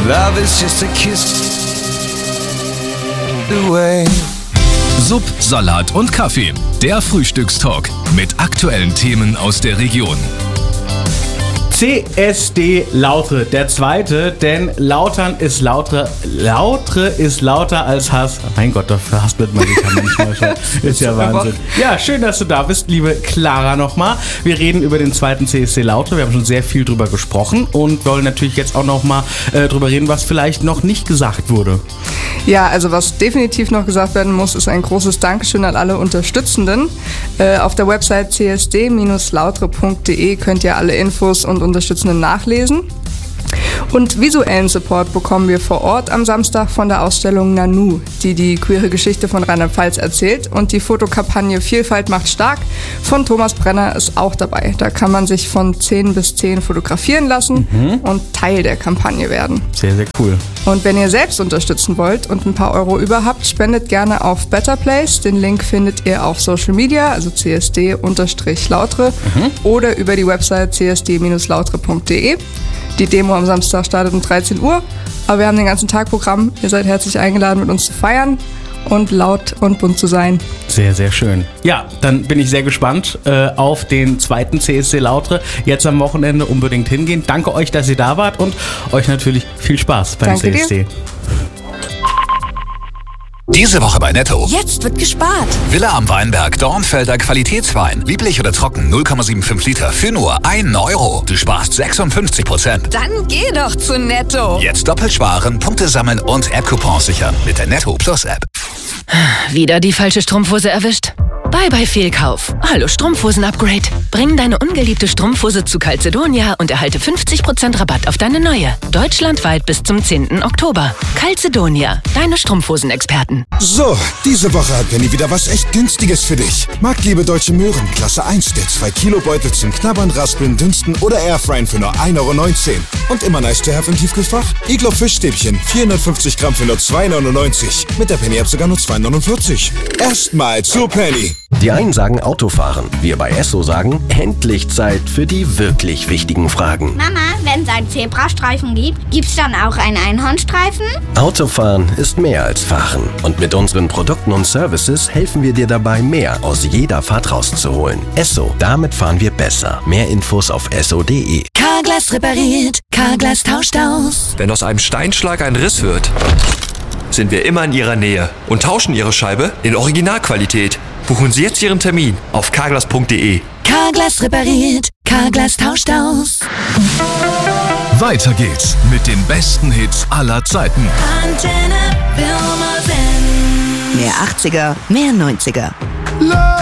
Love is just a kiss away. Sub, Salat und Kaffee. Der Frühstückstalk mit aktuellen Themen aus der Region. CSD Lautre, der zweite, denn Lautern ist lauter als Hass. Mein Gott, dafür haspelt man sich ja manchmal schon. Ist ja Wahnsinn. Ja, schön, dass du da bist, liebe Clara nochmal. Wir reden über den zweiten CSD Lautre. Wir haben schon sehr viel drüber gesprochen und wollen natürlich jetzt auch nochmal drüber reden, was vielleicht noch nicht gesagt wurde. Ja, also was definitiv noch gesagt werden muss, ist ein großes Dankeschön an alle Unterstützenden. Auf der Website csd-lautre.de könnt ihr alle Infos und Unterstützenden nachlesen. Und visuellen Support bekommen wir vor Ort am Samstag von der Ausstellung Nanu, die die queere Geschichte von Rheinland-Pfalz erzählt. Und die Fotokampagne Vielfalt macht stark von Thomas Brenner ist auch dabei. Da kann man sich von 10 bis 10 fotografieren lassen und Teil der Kampagne werden. Sehr, sehr cool. Und wenn ihr selbst unterstützen wollt und ein paar Euro über habt, spendet gerne auf Better Place. Den Link findet ihr auf Social Media, also csd-lautre oder über die Website csd-lautre.de. Die Demo am Samstag startet um 13 Uhr, aber wir haben den ganzen Tag Programm. Ihr seid herzlich eingeladen, mit uns zu feiern und laut und bunt zu sein. Sehr, sehr schön. Ja, dann bin ich sehr gespannt auf den zweiten CSD Lautre. Jetzt am Wochenende unbedingt hingehen. Danke euch, dass ihr da wart und euch natürlich viel Spaß beim Danke CSD. dir. Diese Woche bei Netto. Jetzt wird gespart. Villa am Weinberg, Dornfelder Qualitätswein. Lieblich oder trocken, 0,75 Liter für nur 1 Euro. Du sparst 56%. Dann geh doch zu Netto. Jetzt doppelt sparen, Punkte sammeln und App-Coupons sichern mit der Netto Plus App. Wieder die falsche Strumpfhose erwischt? Bye bye Fehlkauf. Hallo Strumpfhosen-Upgrade. Bring deine ungeliebte Strumpfhose zu Calzedonia und erhalte 50% Rabatt auf deine neue. Deutschlandweit bis zum 10. Oktober. Calzedonia, deine Strumpfhosen-Experten. So, diese Woche hat Penny wieder was echt Günstiges für dich. Marktliebe Deutsche Möhren, Klasse 1, der 2-Kilo-Beutel zum Knabbern, Raspeln, Dünsten oder Airfryen für nur 1,19 € Und immer nice to have im Tiefkühlfach? Iglo Fischstäbchen, 450 Gramm für nur 2,99 €. Mit der Penny-App sogar nur 2,49 €. Erstmal zu Penny. Die einen sagen Autofahren, wir bei Esso sagen, endlich Zeit für die wirklich wichtigen Fragen. Mama, wenn es einen Zebrastreifen gibt, gibt's dann auch einen Einhornstreifen? Autofahren ist mehr als Fahren. Und mit unseren Produkten und Services helfen wir dir dabei, mehr aus jeder Fahrt rauszuholen. Esso, damit fahren wir besser. Mehr Infos auf esso.de. Carglass repariert, Carglass tauscht aus. Wenn aus einem Steinschlag ein Riss wird, sind wir immer in Ihrer Nähe und tauschen Ihre Scheibe in Originalqualität. Buchen Sie jetzt Ihren Termin auf carglass.de. Carglass repariert, Carglass tauscht aus. Weiter geht's mit den besten Hits aller Zeiten. Antenne Wilmersinn. Mehr 80er, mehr 90er.